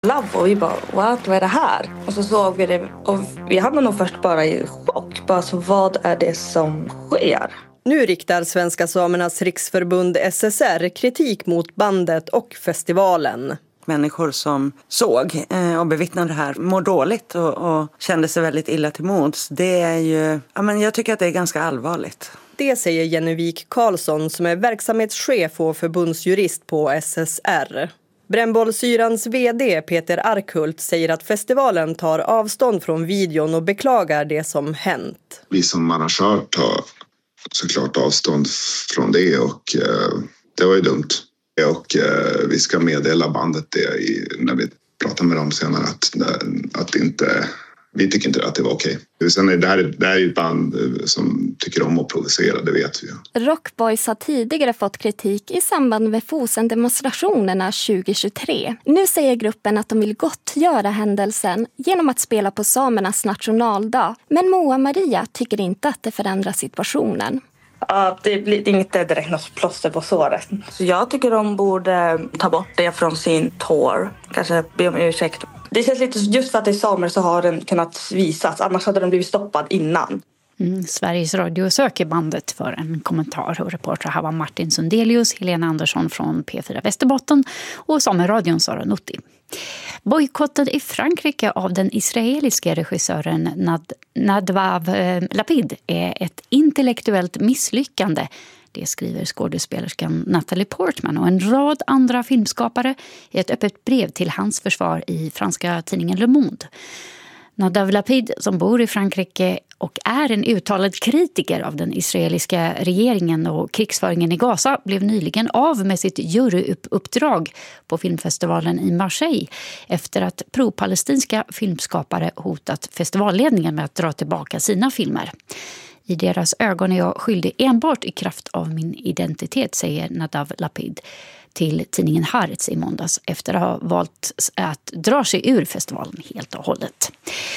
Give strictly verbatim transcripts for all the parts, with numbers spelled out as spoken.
labb och vi bara, what, vad är det här? Och så såg vi det och vi hamnade nog först bara i chock. Bara, så vad är det som sker? Nu riktar Svenska Samernas Riksförbund S S R kritik mot bandet och festivalen. Människor som såg och bevittnade det här mår dåligt och, och kände sig väldigt illa till mods. Det är ju, ja, men jag tycker att det är ganska allvarligt. Det säger Jenevik Karlsson som är verksamhetschef och förbundsjurist på S S R. Brännbollsyrans vd Peter Arkhult säger att festivalen tar avstånd från videon och beklagar det som hänt. Vi som arrangör tar såklart avstånd från det och eh, det var ju dumt. Och eh, vi ska meddela bandet det i, när vi pratar med dem senare att, att inte, vi tycker inte att det var okej. Sen är det, här, det här är ju ett band som tycker om att provocera, det vet vi ju. Rockboys har tidigare fått kritik i samband med Fosen-demonstrationerna tjugo tjugotre. Nu säger gruppen att de vill gottgöra händelsen genom att spela på samernas nationaldag. Men Moa Maria tycker inte att det förändrar situationen. Ja, det blir inte direkt något plåster på såret. Så jag tycker de borde ta bort det från sin tour. Kanske be om ursäkt. Det känns lite, just för att det är samer så har den kunnat visas. Annars hade den blivit stoppad innan. Mm, Sveriges Radio söker bandet för en kommentar. Och reporter här var Martin Sundelius, Helena Andersson från P fyra Västerbotten och Sameradion Sara Nutti. Bojkotten i Frankrike av den israeliska regissören Nad- Nadav eh, Lapid är ett intellektuellt misslyckande. Det skriver skådespelerskan Natalie Portman och en rad andra filmskapare i ett öppet brev till hans försvar i franska tidningen Le Monde. Nadav Lapid, som bor i Frankrike och är en uttalad kritiker av den israeliska regeringen och krigsföringen i Gaza, blev nyligen av med sitt juryuppdrag på filmfestivalen i Marseille efter att pro-palestinska filmskapare hotat festivalledningen med att dra tillbaka sina filmer. I deras ögon är jag skyldig enbart i kraft av min identitet, säger Nadav Lapid till tidningen Haaretz i måndags efter att ha valt att dra sig ur festivalen helt och hållet.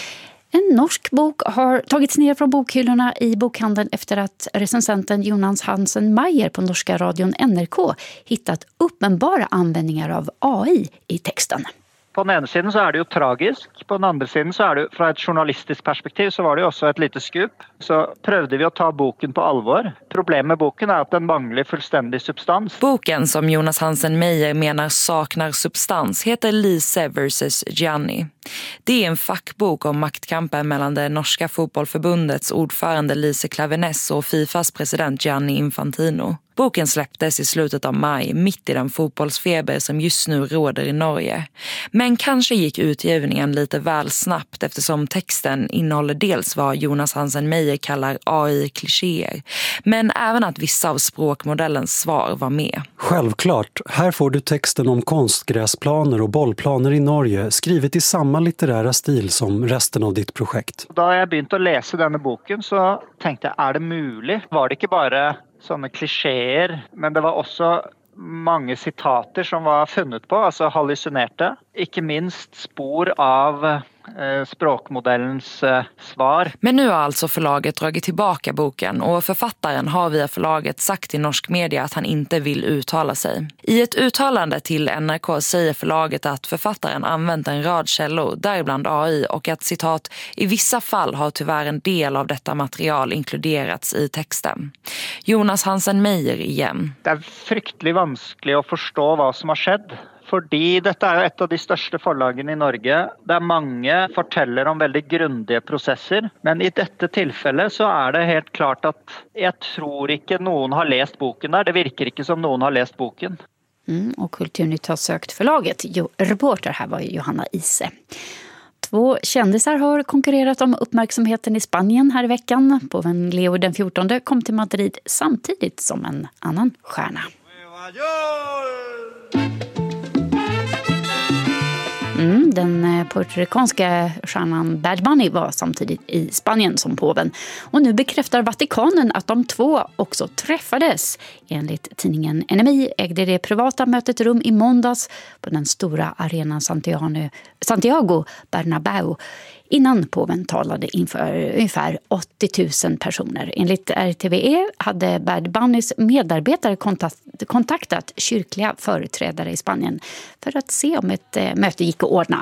En norsk bok har tagits ner från bokhyllorna i bokhandeln efter att recensenten Jonas Hansen Meyer på norska radion N R K hittat uppenbara användningar av A I i texten. På den ena sidan så är det ju tragiskt, på den andra sidan så är det från ett journalistiskt perspektiv så var det ju också ett litet skup. Så prövade vi att ta boken på allvar. Problemet med boken är att den manglar fullständig substans. Boken som Jonas Hansen Meyer menar saknar substans heter Lise versus Gianni. Det är en fackbok om maktkampen mellan det norska fotbollförbundets ordförande Lise Klaveness och Fifas president Gianni Infantino. Boken släpptes i slutet av maj, mitt i den fotbollsfeber som just nu råder i Norge. Men kanske gick utgivningen lite väl snabbt eftersom texten innehåller dels vad Jonas Hansen Meyer kallar A I-klichéer, men även att vissa av språkmodellens svar var med. Självklart, här får du texten om konstgräsplaner och bollplaner i Norge skrivet i samma litterära stil som resten av ditt projekt. Då jag började att läsa denna boken så tänkte jag, är det möjligt? Var det inte bara sådana klichéer, men det var också många citater som var funnet på, alltså hallucinerade. Inte minst spår av eh, språkmodellens eh, svar. Men nu har alltså förlaget dragit tillbaka boken och författaren har via förlaget sagt till norsk media att han inte vill uttala sig. I ett uttalande till N R K säger förlaget att författaren använt en rad källor, däribland A I, och att citat, i vissa fall har tyvärr en del av detta material inkluderats i texten. Jonas Hansen Meyer igen. Det är fryktelig vanskelig att förstå vad som har skett. Fordi detta är ett av de största förlagen i Norge. Där många fortäller om väldigt grundiga processer. Men i detta tillfälle så är det helt klart att jag tror inte någon har läst boken där. Det verkar inte som någon har läst boken. Mm, och Kulturnytt har sökt förlaget. Jo, reporter här var Johanna Ise. Två kändisar har konkurrerat om uppmärksamheten i Spanien här i veckan. Påven Leo den fjortonde kom till Madrid samtidigt som en annan stjärna. Mm, den puertoricanska stjärnan Bad Bunny var samtidigt i Spanien som påven. Och nu bekräftar Vatikanen att de två också träffades. Enligt tidningen N M I ägde det privata mötet rum i måndags på den stora arenan Santiago, Santiago Bernabéu. Innan påven talade inför ungefär åttio tusen personer. Enligt R T V E hade Bad Bunnys medarbetare kontaktat kyrkliga företrädare i Spanien för att se om ett möte gick att ordna.